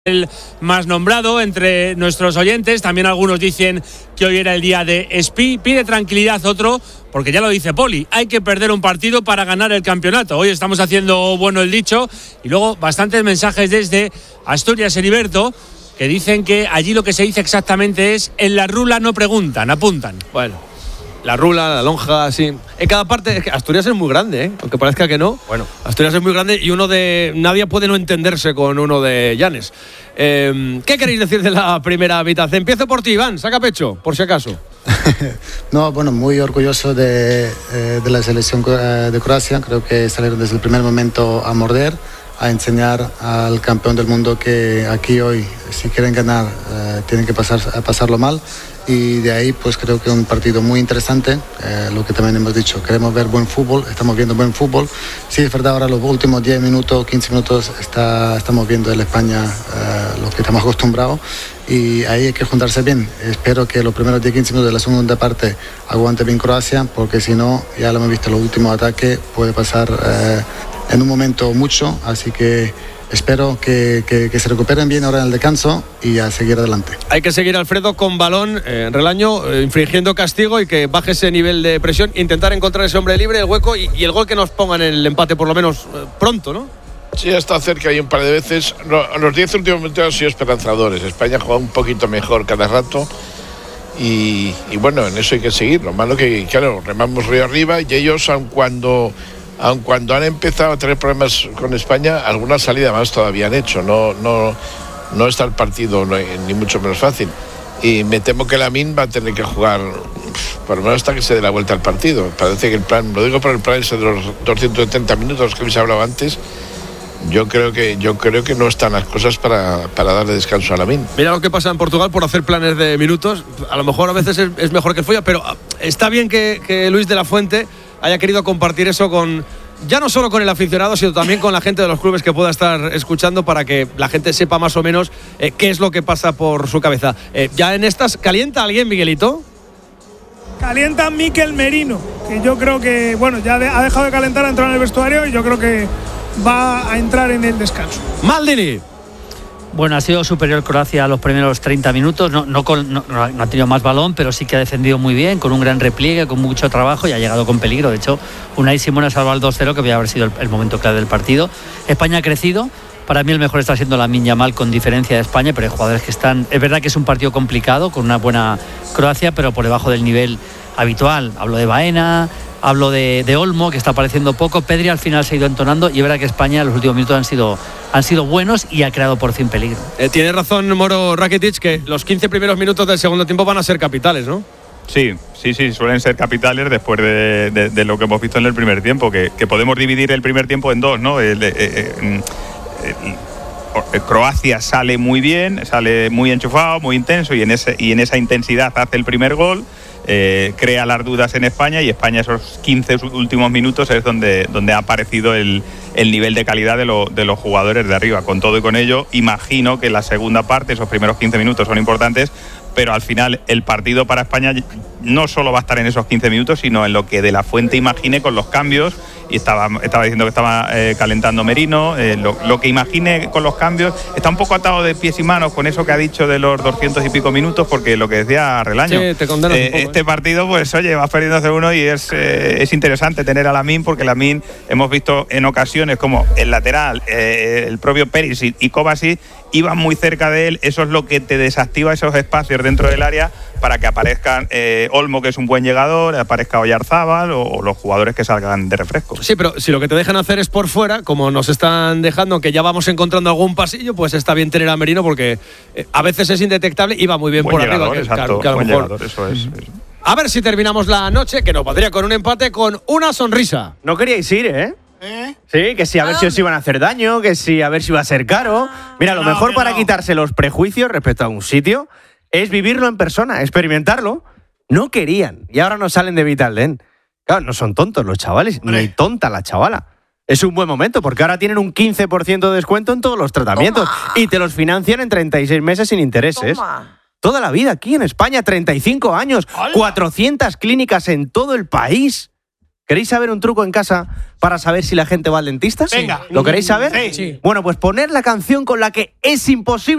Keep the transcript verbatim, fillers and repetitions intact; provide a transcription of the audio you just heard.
el más nombrado entre nuestros oyentes. También algunos dicen que hoy era el día de Espi. Pide tranquilidad otro, porque ya lo dice Poli, hay que perder un partido para ganar el campeonato. Hoy estamos haciendo bueno el dicho. Y luego bastantes mensajes desde Asturias, Heriberto, que dicen que allí lo que se dice exactamente es: en la rula no preguntan, apuntan. Bueno, la rula, la lonja, sí. En cada parte, es que Asturias es muy grande, ¿eh? Aunque parezca que no. Bueno, Asturias es muy grande y uno de. Nadie puede no entenderse con uno de Llanes. Eh, ¿Qué queréis decir de la primera mitad? Empiezo por ti, Iván, saca pecho, por si acaso. No, bueno, muy orgulloso de, eh, de la selección de Croacia. Creo que salieron desde el primer momento a morder, a enseñar al campeón del mundo que aquí hoy, si quieren ganar, eh, tienen que pasar, pasarlo mal. Y de ahí pues creo que un partido muy interesante, eh, lo que también hemos dicho, queremos ver buen fútbol, estamos viendo buen fútbol. Sí, es verdad, ahora los últimos diez minutos, quince minutos está, estamos viendo en España eh, lo que estamos acostumbrados, y ahí hay que juntarse bien. Espero que los primeros diez quince minutos de la segunda parte aguante bien Croacia, porque si no, ya lo hemos visto en los últimos ataques, puede pasar eh, en un momento mucho, así que espero que, que, que se recuperen bien ahora en el descanso y a seguir adelante. Hay que seguir, Alfredo, con balón eh, en Relaño, eh, infringiendo castigo y que baje ese nivel de presión, intentar encontrar ese hombre libre, el hueco y, y el gol que nos ponga en el empate por lo menos eh, pronto, ¿no? Sí, ha estado cerca ahí un par de veces. Los diez últimos minutos han sido esperanzadores. España ha jugado un poquito mejor cada rato y, y bueno, en eso hay que seguir. Lo malo que, claro, remamos río arriba y ellos, aun cuando... aun cuando han empezado a tener problemas con España, alguna salida más todavía han hecho. No, no, no está el partido no, ni mucho menos fácil. Y me temo que Lamine va a tener que jugar por lo menos hasta que se dé la vuelta al partido. Parece que el plan, lo digo por el plan ese de los doscientos setenta minutos que habéis hablado antes, yo creo que yo creo que no están las cosas para, para darle descanso a Lamine. Mira lo que pasa en Portugal por hacer planes de minutos. A lo mejor a veces es, es mejor que el Folla, pero está bien que, que Luis de la Fuente haya querido compartir eso con, ya no solo con el aficionado, sino también con la gente de los clubes que pueda estar escuchando, para que la gente sepa más o menos eh, qué es lo que pasa por su cabeza. Eh, ya en estas, ¿calienta alguien, Miguelito? Calienta Mikel Merino, que yo creo que, bueno, ya de, ha dejado de calentar, ha entrado en el vestuario y yo creo que va a entrar en el descanso. Maldini. Bueno, ha sido superior Croacia a los primeros treinta minutos, no, no, con, no, no ha tenido más balón, pero sí que ha defendido muy bien, con un gran repliegue, con mucho trabajo, y ha llegado con peligro. De hecho, Unai Simón ha salvado el dos cero, que podría haber sido el, el momento clave del partido. España ha crecido. Para mí el mejor está siendo Lamine Yamal, con diferencia de España, pero hay jugadores que están... Es verdad que es un partido complicado, con una buena Croacia, pero por debajo del nivel habitual. Hablo de Baena, hablo de, de Olmo, que está apareciendo poco. Pedri al final se ha ido entonando, y es verdad que España en los últimos minutos han sido, han sido buenos y ha creado por fin peligro. Eh, tiene razón Moro Rakitic, que los quince primeros minutos del segundo tiempo van a ser capitales, ¿no? Sí, sí, sí, suelen ser capitales después de, de, de lo que hemos visto en el primer tiempo, que, que podemos dividir el primer tiempo en dos, ¿no? El, el, el, el, Croacia sale muy bien, sale muy enchufado, muy intenso, y en, ese, y en esa intensidad hace el primer gol. Eh, crea las dudas en España, y España esos quince últimos minutos es donde, donde ha aparecido el, el nivel de calidad de, lo, de los jugadores de arriba. Con todo y con ello, imagino que la segunda parte, esos primeros quince minutos son importantes, pero al final el partido para España no solo va a estar en esos quince minutos, sino en lo que De la Fuente imagine con los cambios. Y estaba, estaba diciendo que estaba eh, calentando Merino, eh, lo, lo que imagine con los cambios. Está un poco atado de pies y manos con eso que ha dicho de los doscientos y pico minutos, porque lo que decía Relaño, sí, te condenas eh, un poco, este eh. partido, pues oye, vas perdiendo cero uno, y es, eh, es interesante tener a Lamine, porque Lamine hemos visto en ocasiones como el lateral, eh, el propio Perisic y Kovacic iban muy cerca de él. Eso es lo que te desactiva esos espacios dentro del área para que aparezcan eh, Olmo, que es un buen llegador, aparezca Oyarzábal o, o los jugadores que salgan de refresco. Sí, pero si lo que te dejan hacer es por fuera, como nos están dejando, aunque ya vamos encontrando algún pasillo, pues está bien tener a Merino, porque eh, a veces es indetectable y va muy bien buen por llegador, arriba. Que, exacto, claro, que a lo buen mejor, llegador, eso es, es. A ver si terminamos la noche, que nos podría con un empate, con una sonrisa. No queríais ir, ¿eh? ¿Eh? Sí, que sí, a ver si os iban a hacer daño, que sí, a ver si iba a ser caro. Mira, lo no, mejor para no. quitarse los prejuicios respecto a un sitio es vivirlo en persona, experimentarlo. No querían, y ahora no salen de Vitaldent. Claro, no son tontos los chavales, ni tonta la chavala. Es un buen momento, porque ahora tienen un quince por ciento de descuento en todos los tratamientos. Toma. Y te los financian en treinta y seis meses sin intereses. Toma. Toda la vida aquí en España, treinta y cinco años, ¡hola! cuatrocientas clínicas en todo el país. ¿Queréis saber un truco en casa para saber si la gente va al dentista? Venga. ¿Lo queréis saber? Sí. Bueno, pues poner la canción con la que es imposible